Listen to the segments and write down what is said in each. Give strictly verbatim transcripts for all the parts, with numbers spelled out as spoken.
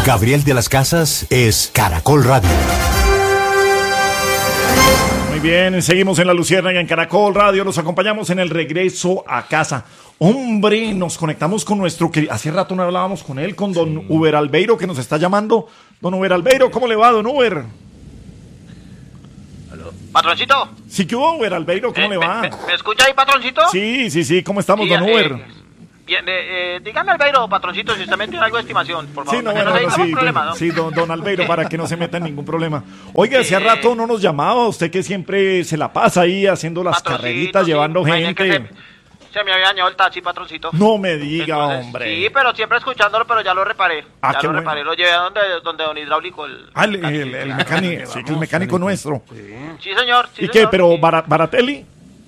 Gabriel de las Casas es Caracol Radio. Muy bien, seguimos en La Luciérnaga en Caracol Radio, los acompañamos en el regreso a casa. Hombre, nos conectamos con nuestro que hace rato no hablábamos con él, con don sí. Uber Albeiro, que nos está llamando. Don Uber Albeiro, ¿cómo le va, don Uber? ¿Aló? ¿Patroncito? Sí, ¿qué hubo, Uber Albeiro? ¿Cómo eh, le va? Me, me, ¿Me escucha ahí, patroncito? Sí, sí, sí, ¿cómo estamos, sí, don Uber? Eh, bien, eh, eh, dígame, Albeiro, patroncito, si usted me tiene algo de estimación, por favor. Sí, no, bueno, no, no, sí, problema, don, ¿no? sí, don, don Albeiro, para que no se meta en ningún problema. Oiga, hacía Sí. rato no nos llamaba, usted que siempre se la pasa ahí haciendo las Patroncito, carreritas, sí, llevando imagínate gente. que Se, se me había dañado el taxi, patroncito. No me diga, Entonces, hombre. Sí, pero siempre escuchándolo, pero ya lo reparé. Ah, ya qué lo bueno. reparé, lo llevé a donde, donde don Hidráulico. El, Ah, el, el, el, el mecánico, sí, que el mecánico nuestro. Sí, señor. Sí, ¿Y qué, señor, pero sí. Bara- Baratelli?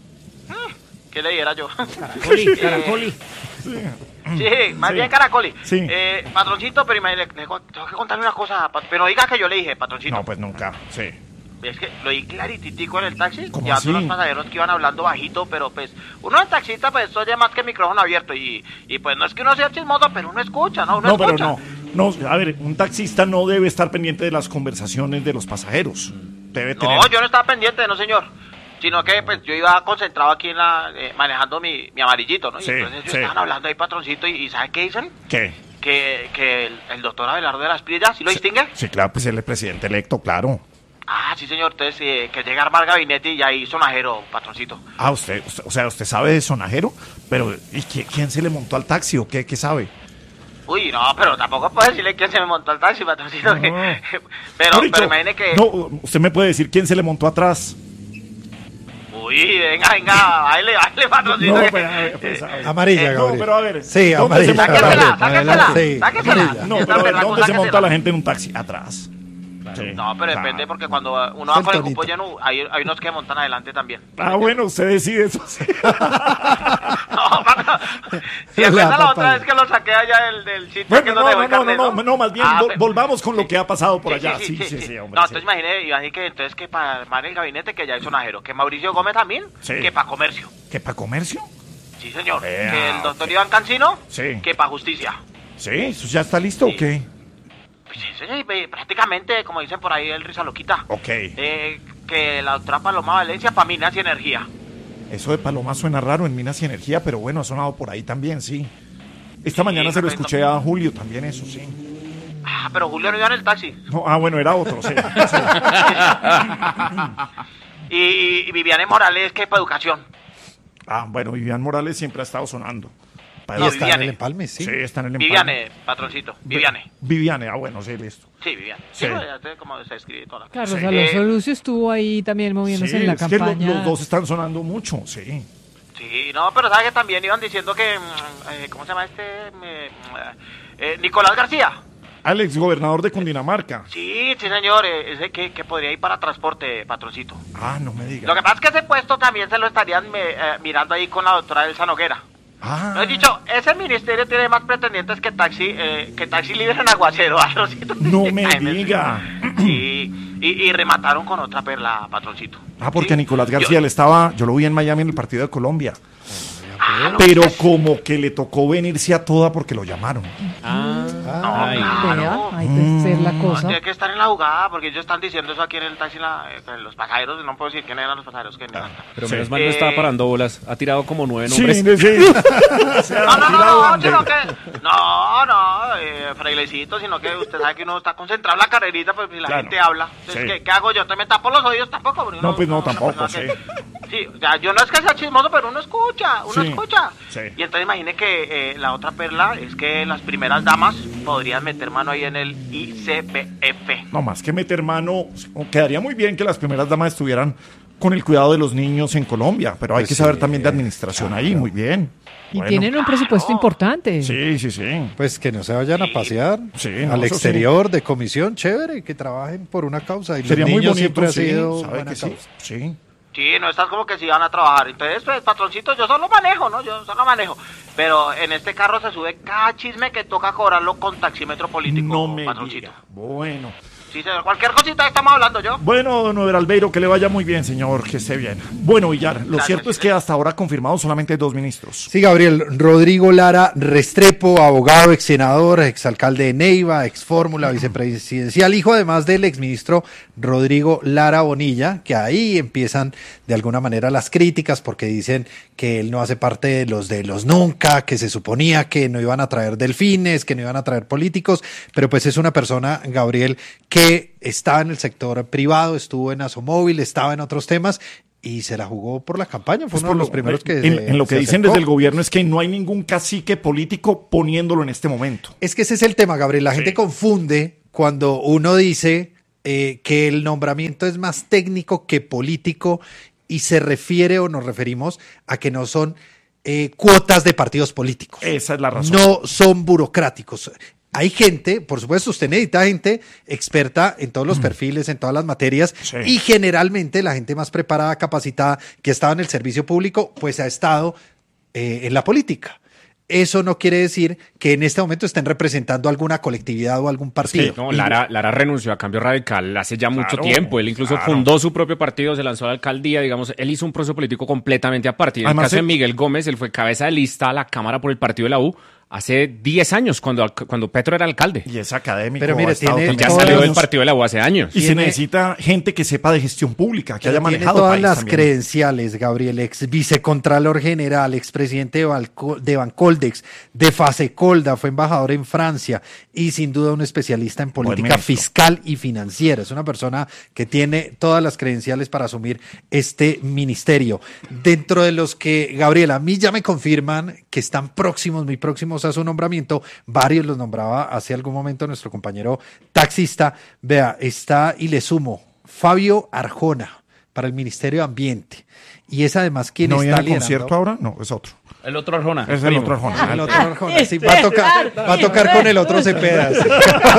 ¿Qué le diera yo? Caracoli, Caracoli. Sí. Sí, más Sí. bien Caracoli. Sí. Eh, patroncito, pero le, le- tengo que contarle una cosa. pat- Pero diga que yo le dije, patroncito. No, pues nunca, sí. Es que lo di clarititico en el taxi. ¿Cómo Ya así? unos pasajeros que iban hablando bajito, pero pues uno en taxista pues oye más que micrófono abierto. Y, y pues no es que uno sea chismoso, pero uno escucha, ¿no? Uno No, pero escucha. no, no, a ver, un taxista no debe estar pendiente de las conversaciones de los pasajeros. Debe tener... No, yo no estaba pendiente, no señor. Sino que pues yo iba concentrado aquí en la eh, manejando mi, mi amarillito, ¿no? Y Sí, entonces ellos sí. estaban hablando ahí, patroncito, y, y ¿sabe qué dicen? ¿Qué? Que, que el, el doctor Abelardo de las Pillas, ¿sí lo distingue? Sí, claro, pues él es presidente electo, claro. Ah, sí, señor. Entonces, eh, que llega a armar gabinete y ahí sonajero, patroncito. Ah, usted, usted- o sea, usted sabe de sonajero, pero ¿y qui- quién se le montó al taxi o qué, qué sabe? Uy, no, pero tampoco puedo decirle quién se me montó al taxi, patroncito. No. que- pero, Mejor dicho, pero imagine que... No, usted me puede decir quién se le montó atrás. Uy, venga, venga, baile, baile, patroncito. No, que- pues, a ver, pues, a ver. Amarilla, Eh, no, Gabriel. pero a ver, Sí, ¿dónde amarilla. se monta la Sáquesela, gente? sáquesela, Sí, sáquesela. amarilla. No, Esta pero perra, ¿dónde se sáquesela. monta la gente en un taxi? Atrás. Sí. No, pero depende Claro. porque cuando uno Es va el con el tonito. cupo lleno, hay, hay unos que montan adelante también. Ah, bueno, usted decide eso. Sí. No, patrón. Si La apenas la otra papaya. vez que lo saqué allá del, del sitio que Bueno, no no, dejó no, el no, carnet, no, no, no, más bien Ah, vol- pe- volvamos con lo sí. que ha pasado por Sí, allá. Sí, sí, sí, sí. hombre. No, sí. entonces imaginé, iba a decir que entonces que para armar el gabinete que ya hay sonajero, que Mauricio Gómez también, Sí. que para comercio. ¿Qué, para comercio? Sí, señor. Vea, que el doctor ok. Iván Cancino, Sí. que para justicia. Sí, ¿eso ya está listo Sí. o qué? Pues sí, señor, y prácticamente, como dicen por ahí, el risa loquita. Ok. Eh, que la doctora Paloma Valencia para Minas y Energía. Eso de Paloma suena raro en Minas y Energía, pero bueno, ha sonado por ahí también, sí. Esta Sí, mañana se lo correcto. escuché a Julio también, eso sí. Ah, pero Julio no iba en el taxi. No, ah, bueno, era otro, sí. y, y, y Viviane Morales, que para educación. Ah, bueno, Vivian Morales siempre ha estado sonando. Para No, Y está en Viviane. el empalme, sí. Sí, está en el empalme. Viviane, patroncito. Viviane. Viviane, ah, bueno, sí, listo. Sí, Viviane. Sí. Sí, ya sé cómo se escribe toda la Carlos Sí. Alonso Eh, Lucio estuvo ahí también moviéndose Sí, en la es que lo- campaña. los dos están sonando mucho, sí. Sí, no, pero sabes que también iban diciendo que, mm, eh, ¿cómo se llama este? Eh, eh, Nicolás García. Al exgobernador de Cundinamarca. Sí, sí, señor, eh, ese que, que podría ir para transporte, patroncito. Ah, no me diga. Lo que pasa es que ese puesto también se lo estarían me- eh, mirando ahí con la doctora Elsa Noguera. Ah, Lo he dicho, ese ministerio tiene más pretendientes que taxi, eh, que taxi libre en aguacero, patroncito. no me Ay, diga. Sí, y, y remataron con otra perla, patroncito. Ah, porque Sí. a Nicolás García Yo- le estaba, yo lo vi en Miami en el partido de Colombia, Ah, no, pero pues, como que le tocó venirse a toda porque lo llamaron. Ah, Ah, claro. vea, ahí puede ser la Mm. cosa. Tiene que estar en la jugada, porque ellos están diciendo eso aquí en el taxi, la, eh, que los pasajeros, no puedo decir quién eran los pasajeros. Que no. Pero Sí. menos mal no Eh, estaba parando bolas. Ha tirado como nueve Sí, nombres. sí. Se ha No, no, tirado no, no, de- sino que, no, no, eh, frailecito, sino que usted sabe que uno está concentrado en la carrerita, pues si la Claro. gente habla. Entonces, Sí. ¿qué, qué hago yo? ¿Te me tapo los oídos tampoco? Porque No, uno- pues no, una tampoco, persona que- Sí, o sea, yo no es que sea chismoso, pero uno escucha, uno Sí, escucha. sí. Y entonces imagine que eh, la otra perla es que las primeras damas podrían meter mano ahí en el I C B F. No más que meter mano, quedaría muy bien que las primeras damas estuvieran con el cuidado de los niños en Colombia, pero hay Pues que saber sí, también de administración ahí, muy bien. Y Bueno, tienen un presupuesto importante. Sí, sí, sí. Pues que no se vayan a pasear Sí, no, al eso exterior de comisión, chévere, que trabajen por una causa. Y Sería los muy niños bonito, siempre ha sí, sido sabe buena que sí. causa. Sí. Sí, no estás como que si van a trabajar. Entonces, pues, patroncito, yo solo manejo, ¿no? Yo solo manejo. Pero en este carro se sube cada chisme que toca cobrarlo con taxímetro político, No me patroncito. diga. Bueno. Sí, señor, cualquier cosita estamos hablando yo. Bueno, don Uber Albeiro, que le vaya muy bien, señor, que esté bien. Bueno, Villar, lo Gracias, cierto es sí. que hasta ahora confirmados solamente dos ministros. Sí, Gabriel, Rodrigo Lara Restrepo, abogado, ex senador, ex alcalde de Neiva, ex fórmula vicepresidencial, hijo además del exministro Rodrigo Lara Bonilla, que ahí empiezan de alguna manera las críticas porque dicen que él no hace parte de los de los nunca, que se suponía que no iban a traer delfines, que no iban a traer políticos, pero pues es una persona, Gabriel, que estaba en el sector privado, estuvo en Asomóvil, estaba en otros temas y se la jugó por la campaña, fue Pues uno por de los lo- primeros que en, se- en lo que se dicen acercó. desde el gobierno es que no hay ningún cacique político poniéndolo en este momento. Es que ese es el tema, Gabriel. La gente confunde cuando uno dice eh, que el nombramiento es más técnico que político y se refiere o nos referimos a que no son eh, cuotas de partidos políticos. Esa es la razón. No son burocráticos. Hay gente, por supuesto, usted necesita gente experta en todos los perfiles, en todas las materias, Sí. y generalmente la gente más preparada, capacitada, que estaba en el servicio público, pues ha estado eh, en la política. Eso no quiere decir que en este momento estén representando alguna colectividad o algún partido. No, Lara, Lara renunció a Cambio Radical hace ya mucho Claro, tiempo. Él incluso claro. fundó su propio partido, se lanzó a la alcaldía, digamos, él hizo un proceso político completamente aparte. Y en Además, el caso de él- Miguel Gómez, él fue cabeza de lista a la Cámara por el partido de la U hace diez años, cuando, cuando Petro era alcalde. Y es académico. Pero mire, ha estado tiene Él ya también todas salió las- del años. partido de la U hace años. Y se tiene- necesita gente que sepa de gestión pública, que haya Pero tiene manejado todas país las también. credenciales, Gabriel, ex vicecontralor general, expresidente de, Balco- de Bancoldex, de Fasecolda, fue embajador en Francia y sin duda un especialista en política ministro. fiscal y financiera. Es una persona que tiene todas las credenciales para asumir este ministerio. Dentro de los que, Gabriel, a mí ya me confirman que están próximos, muy próximos a su nombramiento, varios los nombraba hace algún momento nuestro compañero taxista. Vea, está y le sumo Fabio Arjona para el Ministerio de Ambiente. Y es además quien ¿No viene está al liderando. concierto ahora? No, es otro. El otro Arjona. Es el otro Arjona. El otro Arjona, sí, va a tocar, va a tocar con el otro Cepeda. sí.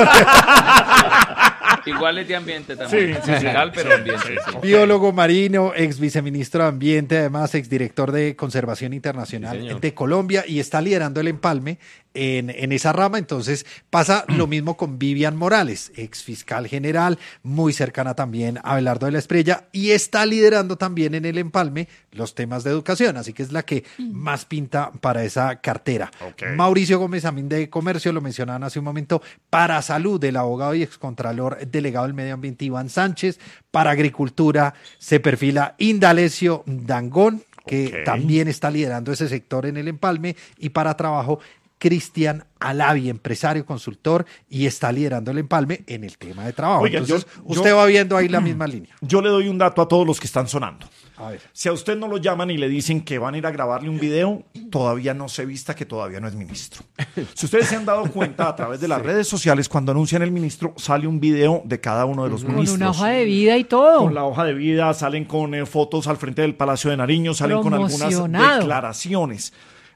Igual es de ambiente también. Sí, sí, sí. Legal, pero ambiente. sí. Biólogo marino, ex viceministro de Ambiente, además ex director de Conservación Internacional Sí, señor. de Colombia y está liderando el empalme en, en esa rama. Entonces pasa lo mismo con Vivian Morales, ex fiscal general, muy cercana también a Abelardo de la Espriella y está liderando también en el empalme los temas de educación. Así que es la que más pinta para esa cartera. Ok. Mauricio Gómez Amín de Comercio, lo mencionaban hace un momento, para Salud, el abogado y excontralor delegado del Medio Ambiente Iván Sánchez, para Agricultura se perfila Indalecio Dangón, que Ok. también está liderando ese sector en el empalme, y para Trabajo Cristian Alavi, empresario, consultor, y está liderando el empalme en el tema de trabajo. Oiga, Entonces, yo- usted yo- va viendo ahí la misma línea. Yo le doy un dato a todos los que están sonando. A ver. Si a usted no lo llaman y le dicen que van a ir a grabarle un video, todavía no se vista que todavía no es ministro. Si ustedes se han dado cuenta a través de las redes sociales, cuando anuncian el ministro, sale un video de cada uno de los Con ministros. una hoja de vida y todo. Con la hoja de vida, salen con eh, fotos al frente del Palacio de Nariño, salen con algunas Promocionado. declaraciones.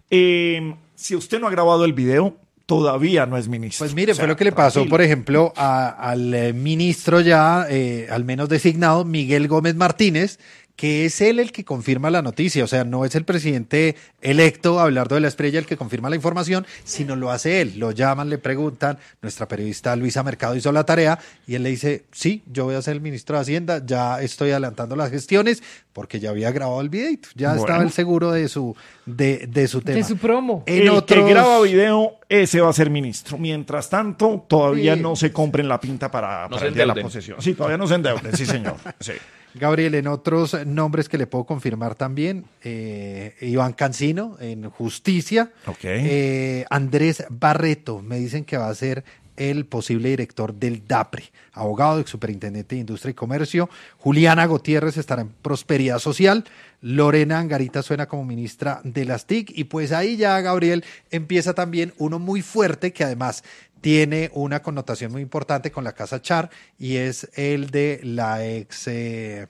Eh, si usted no ha grabado el video, todavía no es ministro. Pues mire, O sea, fue lo que le pasó, tranquilo. por ejemplo, a- al eh, ministro ya, eh, al menos designado, Miguel Gómez Martínez, que es él el que confirma la noticia. O sea, no es el presidente electo, Abelardo de la Espriella, el que confirma la información, sino lo hace él. Lo llaman, le preguntan, nuestra periodista Luisa Mercado hizo la tarea y él le dice, sí, yo voy a ser el ministro de Hacienda, ya estoy adelantando las gestiones porque ya había grabado el videito, ya Bueno. estaba el seguro de su, de, de su tema. De su promo. En El otros- que graba video, ese va a ser ministro. Mientras tanto, todavía Sí. no se compren la pinta para, No para se el día de la endeuden. posesión. Sí, todavía no se endeuden, sí, señor. Sí. Gabriel, en otros nombres que le puedo confirmar también, eh, Iván Cancino en Justicia, Ok. eh, Andrés Barreto, me dicen que va a ser el posible director del DAPRE, abogado, ex superintendente de Industria y Comercio. Juliana Gutiérrez estará en Prosperidad Social, Lorena Angarita suena como ministra de las T I C, y pues ahí ya, Gabriel, empieza también uno muy fuerte que además tiene una connotación muy importante con la Casa Char, y es el de la ex eh,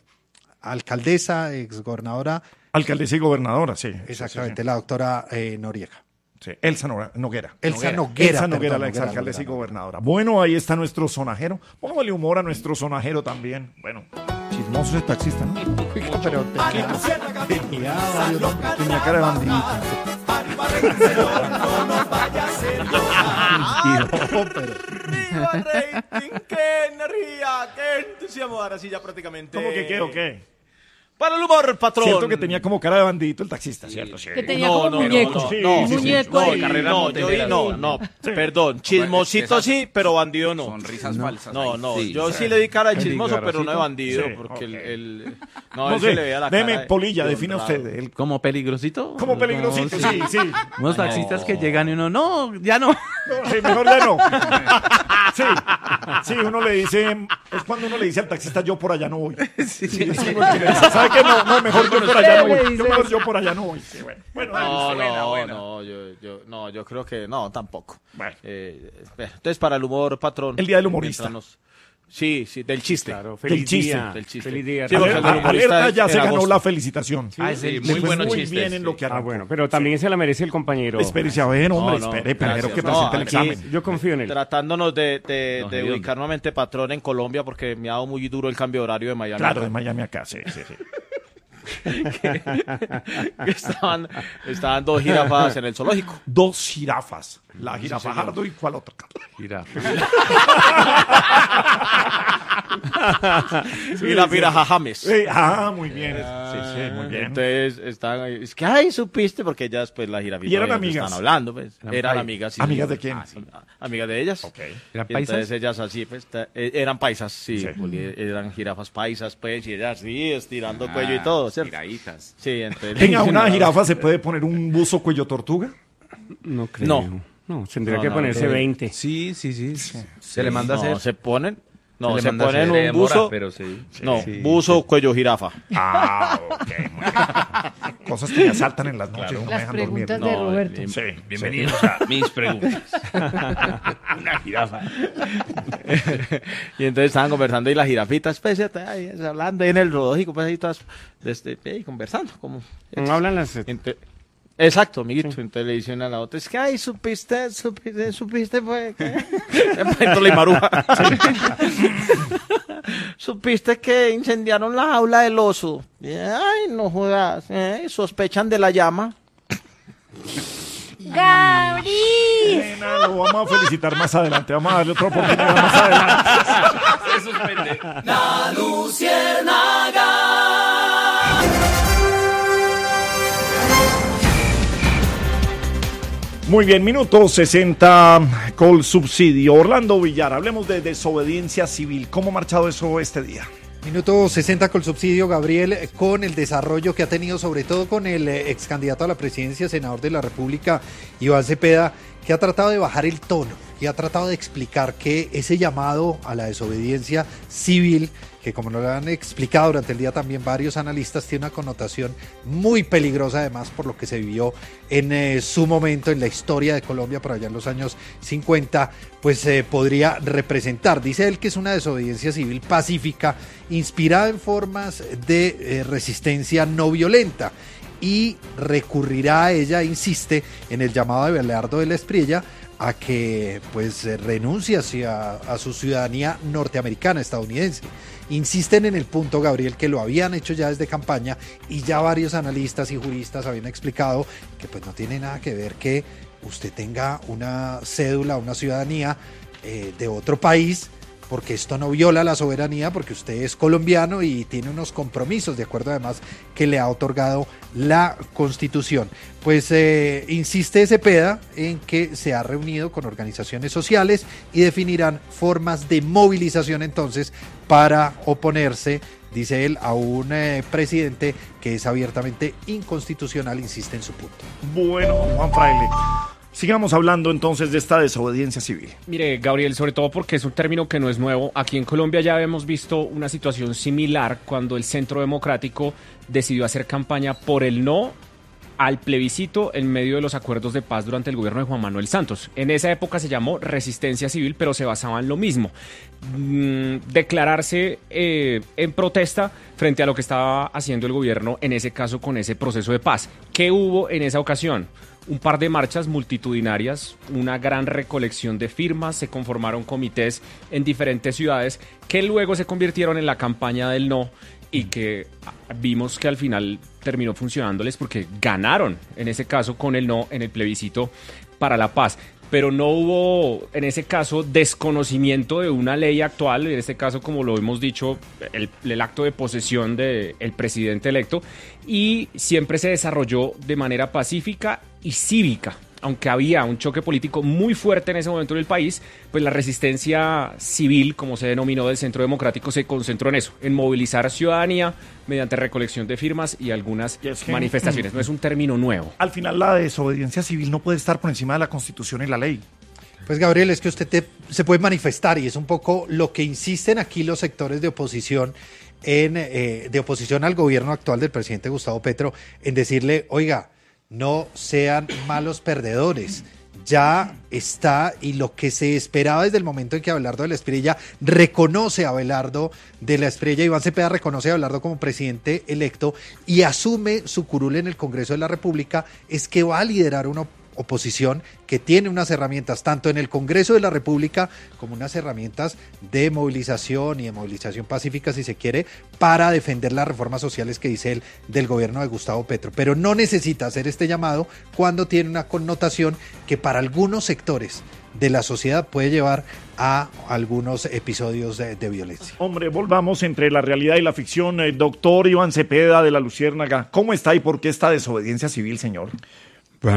alcaldesa, ex gobernadora, Alcaldesa y gobernadora, sí. exactamente, Sí, sí, la doctora eh, Noriega. sí. Elsa Noguera. Noguera. Elsa Noguera, Elsa Noguera, perdón, la Noguera, exalcaldesa y Noguera. gobernadora. Bueno, ahí está nuestro sonajero. Póngale humor a nuestro sonajero también. Bueno, chismoso es taxista, ¿no? Pero tenía, tenía varios nombres. Tenía cara de bandidita. ¡Viva el rating! ¡Qué energía! ¡Qué entusiasmo! Ahora sí, ya prácticamente. ¿Cómo que qué o qué? Para el humor, patrón. Siento que tenía como cara de bandidito el taxista, ¿cierto? Sí. Que tenía como no, muñeco. no, Sí, no, un sí, sí. muñeco No, ahí. carrera no, yo vi, no, no, perdón, chismosito Esas- sí, pero bandido no. Sonrisas falsas. No, ahí. no, Sí, yo sí. sí le di cara de chismoso, pero no de Peligrosito. bandido, Sí, porque el, ok. el- no, No él sé, se le veía la cara. deme de- polilla, de defina honrado. usted. El, ¿Como peligrosito? como peligrosito, No, sí, sí. Unos taxistas que llegan y uno, no, ya no. No, sí, mejor ya no. Sí, sí, uno le dice, es cuando uno le dice al taxista, yo por allá no voy. Sí, sí, porque le dice, ¿sabe qué? No, no, mejor yo por allá no voy. Yo mejor yo por allá no voy. Sí, bueno, bueno, No, buena, no, buena. no, yo, yo, no, yo creo que no, tampoco. Bueno. Eh, bueno, entonces, para el humor, patrón. El día del humorista. mientras nos- Sí, sí, del chiste. Claro, Del feliz chiste. día. Del chiste. Feliz día. Sí, porque el del Alerta, humorista alerta ya es se en ganó agosto. la felicitación. Ah, Sí, Le muy fue buenos muy chistes. bien en lo que Ah, arrancó. bueno, pero también se la merece el compañero. Espérese a ver, hombre, No, no, espere, primero gracias. que No, presente el aquí- examen. Yo confío en él. Tratándonos de, de, No, de hediondo. ubicar nuevamente patrón en Colombia, porque me ha dado muy duro el cambio de horario de Miami. Claro, de Miami acá, sí, sí, sí. que estaban, estaban dos jirafas en el zoológico. Dos jirafas. La jirafa Jardo y cuál otra. y la piraja James. Eh, ah, muy bien. Sí, sí, muy bien. Entonces estaban ahí, es que ay, supiste, porque ellas pues las jirafitas ¿Y eran ellas amigas? están hablando, pues. Eran Eran pai- amigas, sí. ¿Amigas sí. de quién? Ah, sí. Ah, amigas de ellas. Ok. ¿Eran Y paisas? entonces ellas así, pues, ta- eh, eran paisas, sí, Sí. Juli, eran jirafas paisas, pues, y ellas sí, estirando cuello y todo, ¿cierto? Tiraditas. Sí, entonces. Venga, ¿una jirafa se puede poner un buzo cuello tortuga? No creo. No. No, tendría No, que no, ponerse no. veinte. Sí, sí, sí. Se le manda a No, hacer. se ponen, no, Se le se manda a ponen hacer. un Se demora, buzo, pero sí. no, Sí, buzo, cuello, jirafa. Ah, ok, muy bien. Cosas que me asaltan en las noches, no me Las dejan dormir. preguntas de No, Roberto. bien. Sí, Bienvenidos a mis preguntas. Una jirafa. Y entonces estaban conversando y las jirafitas, pues, ya está ahí, hablando ahí en el zoológico, pues, ahí todas, este, ahí, conversando, como. No hablan las... Ente- Exacto, amiguito. Entonces le dicen a la otra, es que, ay, supiste, supiste, supiste, pues, que... Entonces la maruja. Supiste que incendiaron la jaula del oso. Y, ay, no jodas, ¿eh? Sospechan de la llama. ¡Gabri! Nena, lo vamos a felicitar más adelante. Vamos a darle otra oportunidad más adelante. Se suspende. Muy bien, minuto sesenta con subsidio. Orlando Villar, hablemos de desobediencia civil. ¿Cómo ha marchado eso este día? Minuto sesenta con subsidio, Gabriel, con el desarrollo que ha tenido, sobre todo con el eh, ex candidato a la presidencia, senador de la República, Iván Cepeda, que ha tratado de bajar el tono y ha tratado de explicar que ese llamado a la desobediencia civil, que como nos lo han explicado durante el día también varios analistas, tiene una connotación muy peligrosa, además por lo que se vivió en eh, su momento en la historia de Colombia por allá en los años cincuenta, pues eh, podría representar. Dice él que es una desobediencia civil pacífica, inspirada en formas de eh, resistencia no violenta, y recurrirá a ella, insiste, en el llamado de Belardo de la Espriella a que pues eh, renuncie hacia a su ciudadanía norteamericana, estadounidense. Insisten en el punto, Gabriel, que lo habían hecho ya desde campaña y ya varios analistas y juristas habían explicado que pues no tiene nada que ver que usted tenga una cédula, una ciudadanía eh, de otro país, porque esto no viola la soberanía, porque usted es colombiano y tiene unos compromisos, de acuerdo además que le ha otorgado la Constitución. Pues eh, insiste Cepeda en que se ha reunido con organizaciones sociales y definirán formas de movilización entonces para oponerse, dice él, a un eh, presidente que es abiertamente inconstitucional, insiste en su punto. Bueno, Juan Fraile, sigamos hablando entonces de esta desobediencia civil. Mire, Gabriel, sobre todo porque es un término que no es nuevo. Aquí en Colombia ya hemos visto una situación similar cuando el Centro Democrático decidió hacer campaña por el no al plebiscito en medio de los acuerdos de paz durante el gobierno de Juan Manuel Santos. En esa época se llamó resistencia civil, pero se basaba en lo mismo. Mm, declararse eh, en protesta frente a lo que estaba haciendo el gobierno, en ese caso con ese proceso de paz. ¿Qué hubo en esa ocasión? Un par de marchas multitudinarias, una gran recolección de firmas, se conformaron comités en diferentes ciudades que luego se convirtieron en la campaña del no y que vimos que al final terminó funcionándoles porque ganaron, en ese caso con el no en el plebiscito para la paz. Pero no hubo, en ese caso, desconocimiento de una ley actual, en este caso, como lo hemos dicho, el, el acto de posesión del presidente electo, y siempre se desarrolló de manera pacífica y cívica. Aunque había un choque político muy fuerte en ese momento en el país, pues la resistencia civil, como se denominó del Centro Democrático, se concentró en eso, en movilizar ciudadanía mediante recolección de firmas y algunas Y es que- manifestaciones. No es un término nuevo. Al final la desobediencia civil no puede estar por encima de la Constitución y la ley. Pues Gabriel, es que usted te- se puede manifestar y es un poco lo que insisten aquí los sectores de oposición en eh, de oposición al gobierno actual del presidente Gustavo Petro en decirle, oiga, no sean malos perdedores. Ya está, y lo que se esperaba desde el momento en que Abelardo de la Espriella reconoce a Abelardo de la Espriella, Iván Cepeda reconoce a Abelardo como presidente electo y asume su curul en el Congreso de la República, es que va a liderar una oposición que tiene unas herramientas tanto en el Congreso de la República como unas herramientas de movilización y de movilización pacífica, si se quiere, para defender las reformas sociales que dice él del gobierno de Gustavo Petro. Pero no necesita hacer este llamado cuando tiene una connotación que para algunos sectores de la sociedad puede llevar a algunos episodios de, de violencia. Hombre, volvamos entre la realidad y la ficción. Eh, doctor Iván Cepeda de la Luciérnaga, ¿cómo está y por qué esta desobediencia civil, señor?